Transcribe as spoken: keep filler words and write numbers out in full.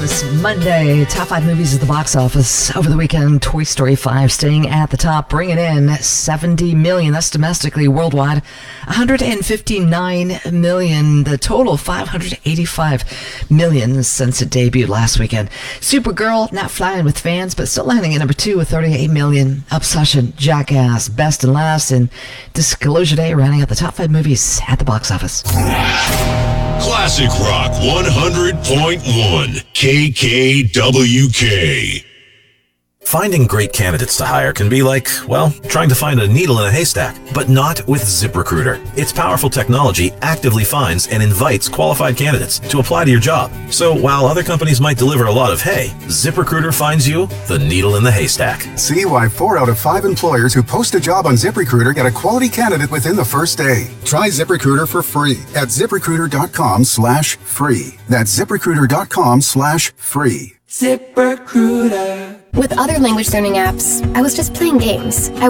this Monday. Top five movies at the box office over the weekend. Toy Story five staying at the top, bringing in seventy million. That's domestically. Worldwide, one hundred fifty-nine million. The total, five hundred eighty-five million since it debuted last weekend. Supergirl, not flying with fans, but still landing at number two with thirty-eight million. Obsession, Jackass, Best and Last, and Disclosure Day rounding out the top five movies at the box office. Classic Rock one hundred point one, K K W K. Finding great candidates to hire can be like, well, trying to find a needle in a haystack, but not with ZipRecruiter. Its powerful technology actively finds and invites qualified candidates to apply to your job. So while other companies might deliver a lot of hay, ZipRecruiter finds you the needle in the haystack. See why four out of five employers who post a job on ZipRecruiter get a quality candidate within the first day. Try ZipRecruiter for free at ZipRecruiter.com slash free. That's ZipRecruiter.com slash free. ZipRecruiter. With other language learning apps, I was just playing games. I